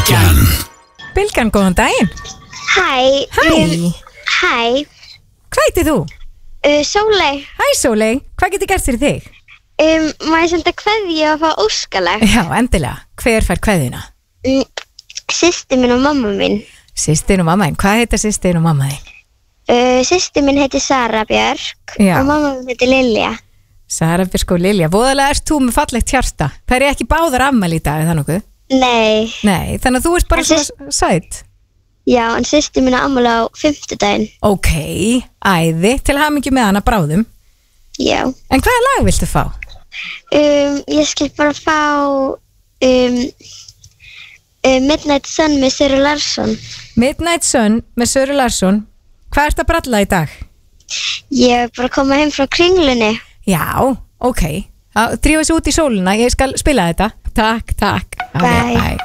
Bylgjan, góðan daginn. Hæ. Hæ. Hvað heitir þú? Sóley. Hæ Sóley, hvað getur gert fyrir þig? Má ég senda kveðju og fá óskalag? Já, endilega. Hver fær kveðjuna? Systir minn og mamma mín. Systir og mamma þín. Hvað heita systir og mamma þín? Systir minn heitir Sara Björk. Já. Og mamma mín heitir Lilja. Sara Björk og Lilja. Voðalega ert þú með fallegt hjarta. Það er ekki báðar afmæli í dag, það nokkuð? Nei. Nei, þannig að þú ert bara svona sæt. Já, en systir mín afmæli á 50-daginn. Ok, æði. Til hamingju með hana bráðum. Já. En hvaða lag viltu fá? Ég skal bara fá Midnight Sun með Söru Larsson. Midnight Sun með Söru Larsson. Hvað ert að bralla í dag? Ég er bara að koma heim frá Kringlunni. Já, ok. Drífa sig út í sólina, ég skal spila þetta. Takk. Bye. Bye.